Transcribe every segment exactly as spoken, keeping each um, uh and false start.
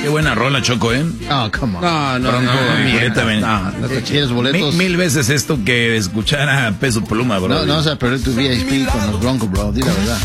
Qué buena rola, Choco, ¿eh? Oh, come on. No, no, Bronco, no, no, Julieta Venegas. No, no te quieres boletos. Mil, mil veces esto que escuchar a Peso Pluma, bro. No, no vas a perder tu V I P con los Broncos, bro. Di la verdad.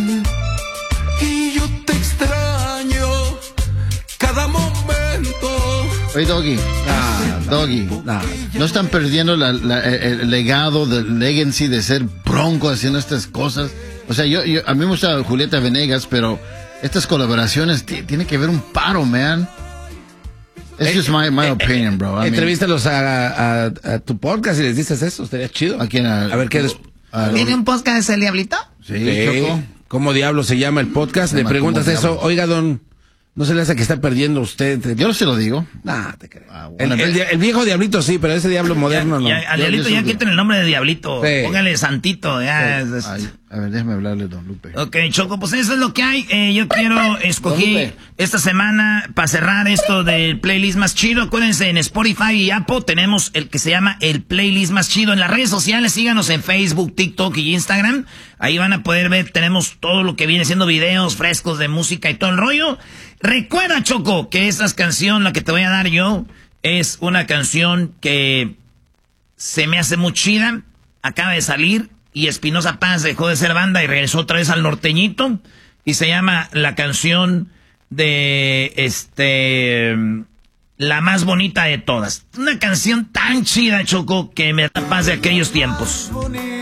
Y yo te extraño cada momento. Oye, Doggy. Ah, Doggy. Nah. No están perdiendo la, la, el, el legado, del legacy de ser Bronco haciendo estas cosas. O sea, yo, yo a mí me gusta Julieta Venegas, pero estas colaboraciones tiene que haber un paro, man. It's eh, just my, my eh, opinion, bro. I Entrevístalos mean, a, a, a tu podcast y les dices eso, estaría chido. ¿A quién? A, a ver qué... A, ¿Tiene un podcast el Diablito? Sí, sí. Choco. ¿Cómo diablo se llama el podcast? Le preguntas eso, oiga, don... ¿No se le hace que está perdiendo usted? Yo no se lo digo. Nah, te creo. Ah, bueno, el, el, el viejo Diablito sí, pero ese Diablo moderno ya, no. Ya, al Diablito ya quiten el nombre de Diablito. Sí. Póngale Santito. Ya, sí. es, es... Ay, a ver, déjame hablarle, don Lupe. Ok, Choco, pues eso es lo que hay. Eh, yo quiero escoger esta semana para cerrar esto del playlist más chido. Acuérdense, en Spotify y Apple tenemos el que se llama el playlist más chido. En las redes sociales, síganos en Facebook, TikTok y Instagram. Ahí van a poder ver, tenemos todo lo que viene siendo videos frescos de música y todo el rollo. Recuerda, Choco, que esta canción, la que te voy a dar yo, es una canción que se me hace muy chida. Acaba de salir y Espinosa Paz dejó de ser banda y regresó otra vez al norteñito. Y se llama la canción de, este, la más bonita de todas. Una canción tan chida, Choco, que me da paz de aquellos tiempos.